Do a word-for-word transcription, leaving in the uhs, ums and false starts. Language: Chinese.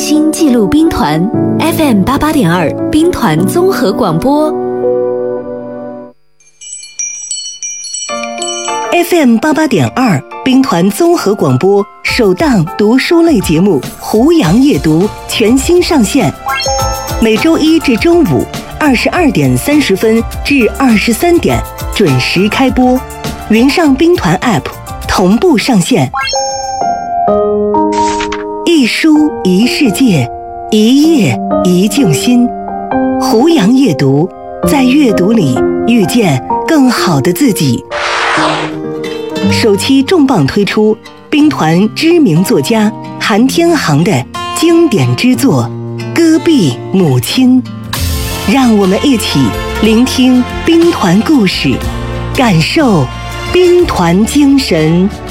心记录兵团 F M 八八点二兵团综合广播 F M 八八点二兵团综合广播首档读书类节目《胡杨夜读》全新上线，每周一至周五二十二点三十分至二十三点准时开播，云上兵团 App 同步上线。一书一世界，一页一静心。胡杨夜读，在阅读里遇见更好的自己。首期重磅推出兵团知名作家韩天航的经典之作《戈壁母亲》，让我们一起聆听兵团故事，感受兵团精神。